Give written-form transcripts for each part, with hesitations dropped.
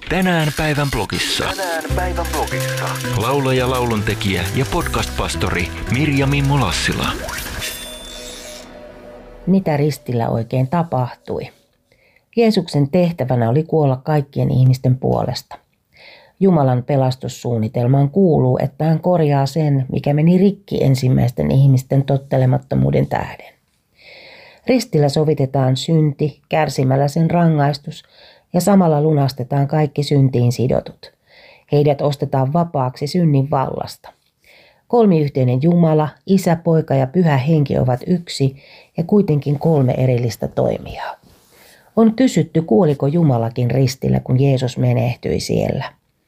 Tänään päivän blogissa. Laulaja, lauluntekijä ja podcast-pastori Mirja-Mimmo Lassila. Mitä ristillä oikein tapahtui? Jeesuksen tehtävänä oli kuolla kaikkien ihmisten puolesta. Jumalan pelastussuunnitelmaan kuuluu, että hän korjaa sen, mikä meni rikki ensimmäisten ihmisten tottelemattomuuden tähden. Ristillä sovitetaan synti, kärsimällä sen rangaistus, ja samalla lunastetaan kaikki syntiin sidotut. Heidät ostetaan vapaaksi synnin vallasta. Kolmiyhteinen Jumala, Isä, Poika ja Pyhä Henki ovat yksi ja kuitenkin kolme erillistä toimijaa. On kysytty, kuoliko Jumalakin ristillä, kun Jeesus menehtyi siellä.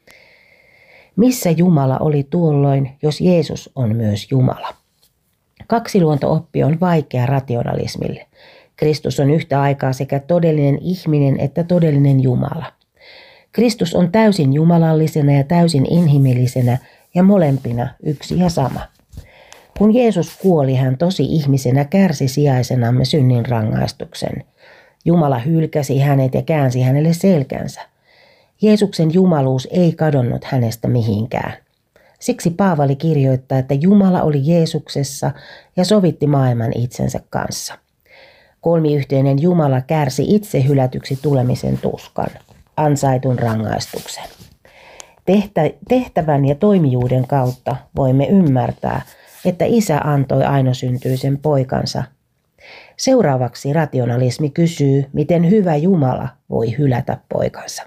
Missä Jumala oli tuolloin, jos Jeesus on myös Jumala? Kaksiluonto-oppi on vaikea rationalismille. Kristus on yhtä aikaa sekä todellinen ihminen että todellinen Jumala. Kristus on täysin jumalallisena ja täysin inhimillisenä ja molempina yksi ja sama. Kun Jeesus kuoli, hän tosi ihmisenä kärsi sijaisenamme synnin rangaistuksen. Jumala hylkäsi hänet ja käänsi hänelle selkänsä. Jeesuksen jumaluus ei kadonnut hänestä mihinkään. Siksi Paavali kirjoittaa, että Jumala oli Jeesuksessa ja sovitti maailman itsensä kanssa. Kolmiyhteinen Jumala kärsi itse hylätyksi tulemisen tuskan, ansaitun rangaistuksen. Tehtävän ja toimijuuden kautta voimme ymmärtää, että Isä antoi ainoasyntyisen poikansa. Seuraavaksi rationalismi kysyy, miten hyvä Jumala voi hylätä poikansa.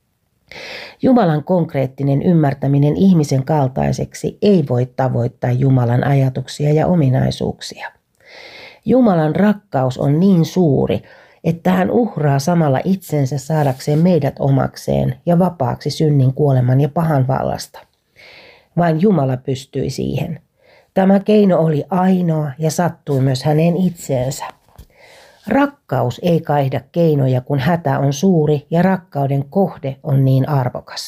Jumalan konkreettinen ymmärtäminen ihmisen kaltaiseksi ei voi tavoittaa Jumalan ajatuksia ja ominaisuuksia. Jumalan rakkaus on niin suuri, että hän uhraa samalla itsensä saadakseen meidät omakseen ja vapaaksi synnin, kuoleman ja pahan vallasta. Vain Jumala pystyi siihen. Tämä keino oli ainoa ja sattui myös häneen itseensä. Rakkaus ei kaihda keinoja, kun hätä on suuri ja rakkauden kohde on niin arvokas.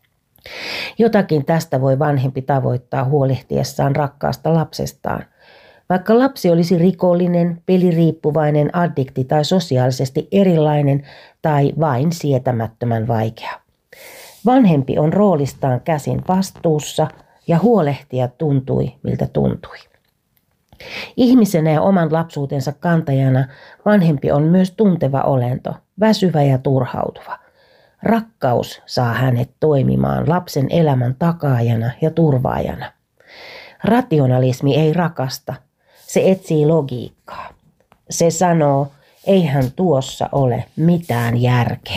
Jotakin tästä voi vanhempi tavoittaa huolehtiessaan rakkaasta lapsestaan. Vaikka lapsi olisi rikollinen, peliriippuvainen, addikti tai sosiaalisesti erilainen tai vain sietämättömän vaikea. Vanhempi on roolistaan käsin vastuussa ja huolehtia tuntui miltä tuntui. Ihmisenä ja oman lapsuutensa kantajana vanhempi on myös tunteva olento, väsyvä ja turhautuva. Rakkaus saa hänet toimimaan lapsen elämän takaajana ja turvaajana. Rationalismi ei rakasta, se etsii logiikkaa. Se sanoo, eihän tuossa ole mitään järkeä.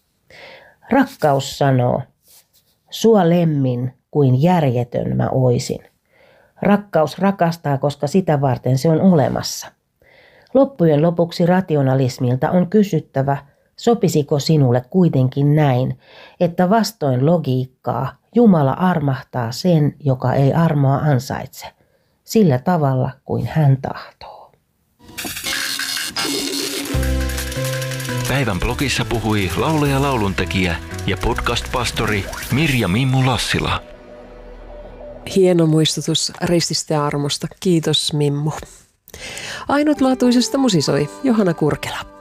Rakkaus sanoo, sua lemmin kuin järjetön mä oisin. Rakkaus rakastaa, koska sitä varten se on olemassa. Loppujen lopuksi rationalismilta on kysyttävä, sopisiko sinulle kuitenkin näin, että vastoin logiikkaa Jumala armahtaa sen, joka ei armoa ansaitse, sillä tavalla kuin hän tahtoo. Päivän blogissa puhui laulaja, lauluntekijä ja podcast-pastori Mirja-Mimmo Lassila. Hieno muistutus rististä ja armosta. Kiitos Mimmo. Ainutlaatuisesta musisoi Johanna Kurkela.